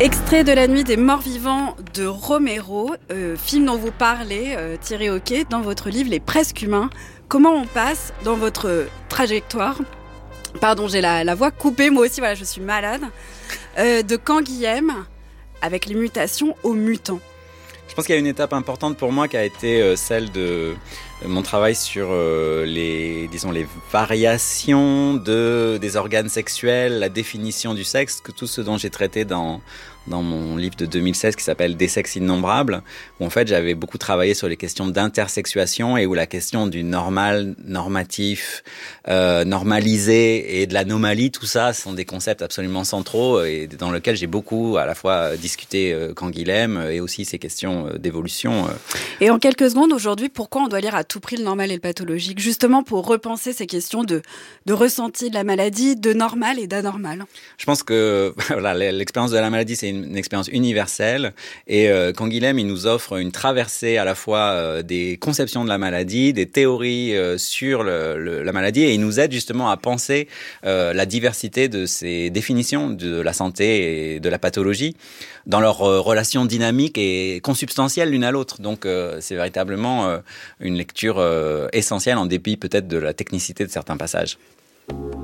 Extrait de La Nuit des Morts Vivants de Romero, film dont vous parlez, Thierry Hoquet, dans votre livre Les Presque Humains. Comment on passe dans votre trajectoire, pardon, j'ai la voix coupée, moi aussi, voilà, je suis malade, de Canguilhem, avec les mutations aux mutants. Je pense qu'il y a une étape importante pour moi qui a été celle de mon travail sur les variations des organes sexuels, la définition du sexe, que tout ce dont j'ai traité dans mon livre de 2016 qui s'appelle Des sexes innombrables, où en fait j'avais beaucoup travaillé sur les questions d'intersexuation et où la question du normal, normatif, normalisé et de l'anomalie, tout ça sont des concepts absolument centraux et dans lesquels j'ai beaucoup à la fois discuté Canguilhem et aussi ces questions d'évolution. Et en quelques secondes, aujourd'hui, pourquoi on doit lire à tout prix le normal et le pathologique, justement pour repenser ces questions de ressenti de la maladie, de normal et d'anormal? Je pense que voilà, l'expérience de la maladie, c'est une expérience universelle et Canguilhem, il nous offre une traversée à la fois des conceptions de la maladie, des théories sur la maladie et il nous aide justement à penser la diversité de ces définitions de la santé et de la pathologie dans leur relation dynamique et consubstantielle l'une à l'autre. Donc c'est véritablement une lecture essentielle en dépit peut-être de la technicité de certains passages.